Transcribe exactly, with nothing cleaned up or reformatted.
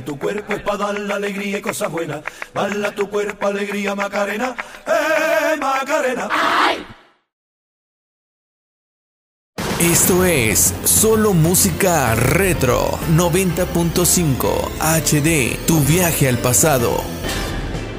Tu cuerpo es para dar la alegría y cosas buenas. Bala tu cuerpo, alegría, Macarena. ¡Eh, Macarena! ¡Ay! Esto es Solo Música Retro noventa punto cinco H D, tu viaje al pasado.